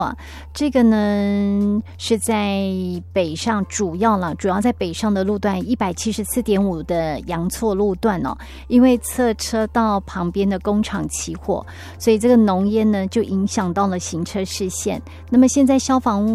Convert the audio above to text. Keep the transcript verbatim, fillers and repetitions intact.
这个呢是在北上，主要了，主要在北上的路段一百七十四点五的阳错路段哦，因为侧车道旁边的工厂起火，所以这个浓烟呢就影响到了行车视线。那么现在消防